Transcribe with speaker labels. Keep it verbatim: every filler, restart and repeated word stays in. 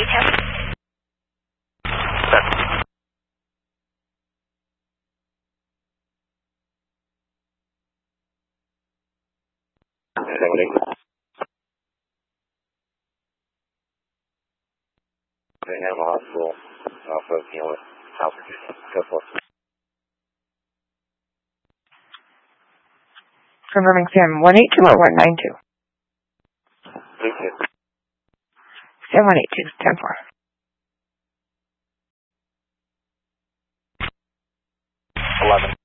Speaker 1: ten.
Speaker 2: Animal Hospital, off of Nealon, South Virginia. Go for it.
Speaker 3: Confirming Sam one eight two or one nine two?
Speaker 2: Three two.
Speaker 3: Sam one eight two, ten four.
Speaker 2: Eleven.